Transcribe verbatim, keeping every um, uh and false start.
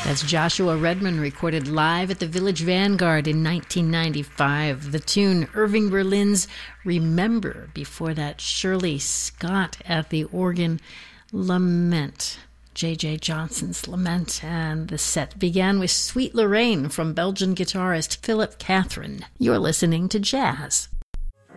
That's Joshua Redman, recorded live at the Village Vanguard in nineteen ninety-five. The tune, Irving Berlin's Remember. Before that, Shirley Scott at the organ, Lament. J J Johnson's Lament. And the set began with Sweet Lorraine from Belgian guitarist Philip Catherine. You're listening to Jazz